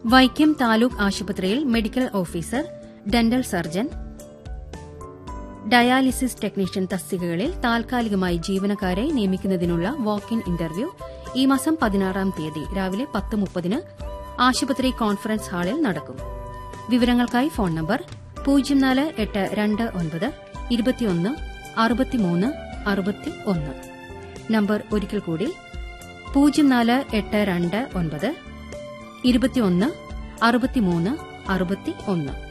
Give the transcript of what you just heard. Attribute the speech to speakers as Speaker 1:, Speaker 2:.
Speaker 1: വൈക്കം താലൂക്ക് ആശുപത്രിയിൽ medical officer, dental surgeon, dialysis technician തസ്തികകളിൽ താൽക്കാലികമായി ജീവനക്കാരെ നിയമിക്കുന്നതിനുള്ള വാക്ക് ഇൻ ഇന്റർവ്യൂ ഈ മാസം 16-ാം തീയതി രാവിലെ 10:30 ആശുപത്രി കോൺഫറൻസ് ഹാളിൽ നടക്കും. വിവരങ്ങൾക്കായി ഫോൺ നമ്പർ 048229 21 63 61. നമ്പർ ഒരിക്കൽ കൂടി 048229 21 63 61.